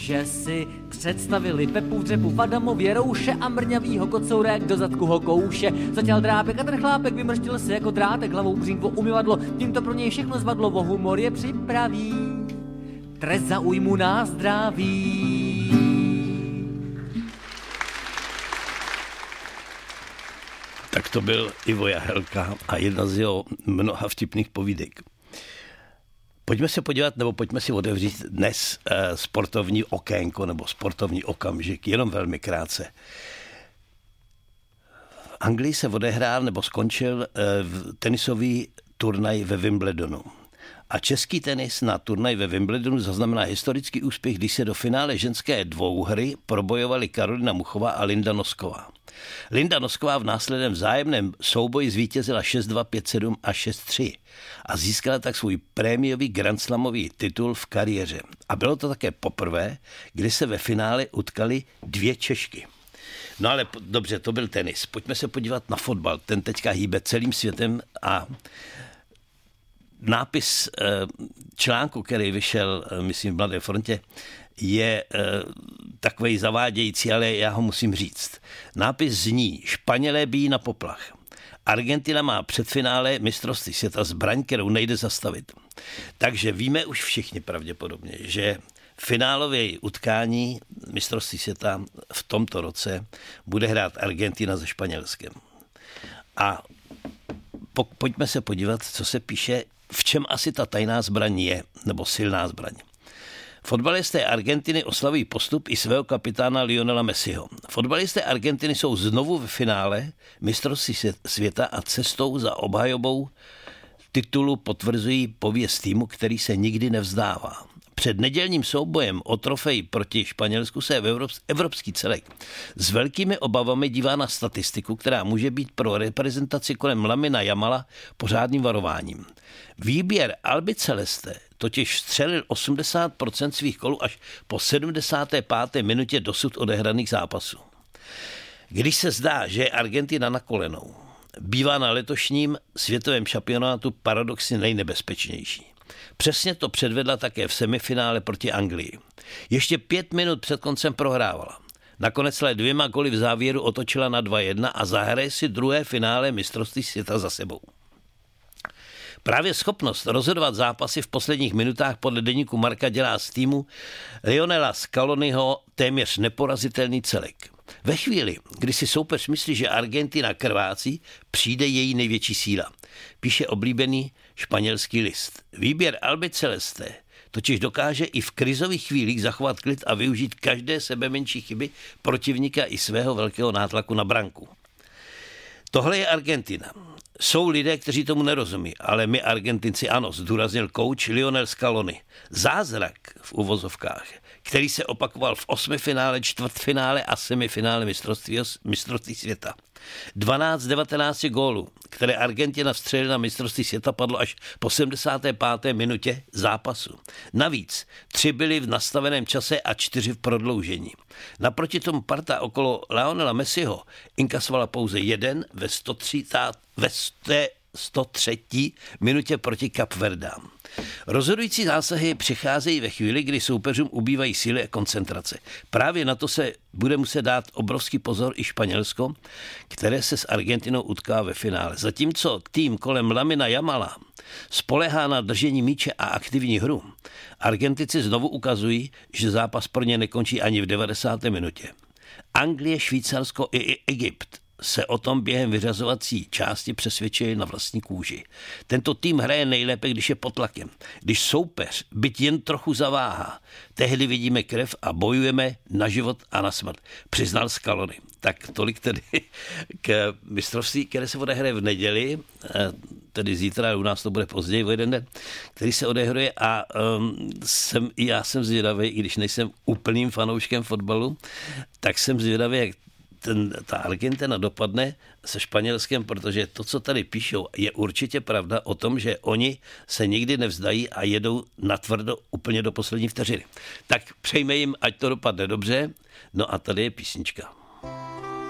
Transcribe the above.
že si představili Pepu v dřepu v Adamově rouše a mrňavýho kocoura, jak do zadku ho kouše. Zatěl drápek a ten chlápek vymrštil se jako drátek, hlavou břínko umyvadlo, tímto pro něj všechno zvadlo, o humor je připraví, trest za újmu na zdraví. Tak to byl Ivo Jahelka a jedna z jeho mnoha vtipných povídek. Pojďme se podívat, nebo pojďme si otevřít dnes sportovní okénko nebo sportovní okamžik, jenom velmi krátce. V Anglii se odehrál nebo skončil tenisový turnaj ve Wimbledonu. A český tenis na turnaj ve Wimbledonu zaznamená historický úspěch, když se do finále ženské dvouhry probojovali Karolina Muchová a Linda Nosková. Linda Nosková v následném vzájemném souboji zvítězila 6-2, 5-7 a 6-3 a získala tak svůj prémiový grandslamový titul v kariéře. A bylo to také poprvé, kdy se ve finále utkali dvě Češky. No ale dobře, to byl tenis. Pojďme se podívat na fotbal. Ten teďka hýbe celým světem a nápis článku, který vyšel, myslím, v Mladé frontě, je takovej zavádějící, ale já ho musím říct. Nápis zní: Španělé bijí na poplach. Argentina má předfinále mistrovství světa zbraň, kterou nejde zastavit. Takže víme už všichni pravděpodobně, že finálové utkání mistrovství světa v tomto roce bude hrát Argentina se Španělskem. A pojďme se podívat, co se píše, v čem asi ta tajná zbraň je, nebo silná zbraň. Fotbalisté Argentiny oslavují postup i svého kapitána Lionela Messiho. Fotbalisté Argentiny jsou znovu v finále mistrovství světa a cestou za obhajobou titulu potvrzují pověst týmu, který se nikdy nevzdává. Před nedělním soubojem o trofej proti Španělsku se evropský celek s velkými obavami dívá na statistiku, která může být pro reprezentaci kolem Lamina Jamala pořádným varováním. Výběr Albi Celeste totiž střelil 80% svých kolů až po 75. minutě dosud odehraných zápasů. Když se zdá, že je Argentina na kolenou, bývá na letošním světovém šampionátu paradoxně nejnebezpečnější. Přesně to předvedla také v semifinále proti Anglii. Ještě 5 minut před koncem prohrávala. Nakonec ale 2 góly v závěru otočila na 2-1 a zahraje si druhé finále mistrovství světa za sebou. Právě schopnost rozhodovat zápasy v posledních minutách podle deníku Marca dělá z týmu Lionela Scaloniho téměř neporazitelný celek. Ve chvíli, kdy si soupeř myslí, že Argentina krvácí, přijde její největší síla. Píše oblíbený španělský list. Výběr Albi Celeste totiž dokáže i v krizových chvílích zachovat klid a využít každé sebemenší chyby protivníka i svého velkého nátlaku na branku. Tohle je Argentina. Jsou lidé, kteří tomu nerozumí, ale my Argentinci ano, zdůraznil kouč Lionel Scaloni. Zázrak v uvozovkách, který se opakoval v 8. finále, čtvrtfinále a semifinále mistrovství světa. 12-19 gólů, které Argentina vstřelila na mistrovství světa, padlo až po 75. minutě zápasu. Navíc 3 byly v nastaveném čase a 4 v prodloužení. Naproti tomu parta okolo Lionela Messiho inkasovala pouze 1 ve 103. minutě proti Kapverdám. Rozhodující zásahy přicházejí ve chvíli, kdy soupeřům ubývají síly a koncentrace. Právě na to se bude muset dát obrovský pozor i Španělsko, které se s Argentinou utká ve finále. Zatímco tým kolem Lamina Jamala spolehá na držení míče a aktivní hru, Argentinci znovu ukazují, že zápas pro ně nekončí ani v 90. minutě. Anglie, Švýcarsko i Egypt se o tom během vyřazovací části přesvědčili na vlastní kůži. Tento tým hraje nejlépe, když je pod tlakem. Když soupeř byť jen trochu zaváhá, tehdy vidíme krev a bojujeme na život a na smrt, přiznal Scaloni. Tak tolik tedy k mistrovství, které se odehraje v neděli, tedy zítra, u nás to bude později o jeden den, který se odehraje a já jsem zvědavý, i když nejsem úplným fanouškem fotbalu, tak jsem zvědavý, jak ta Argentina dopadne se Španělskem, protože to, co tady píšou, je určitě pravda o tom, že oni se nikdy nevzdají a jedou natvrdo úplně do poslední vteřiny. Tak přejme jim, ať to dopadne dobře. No a tady je písnička.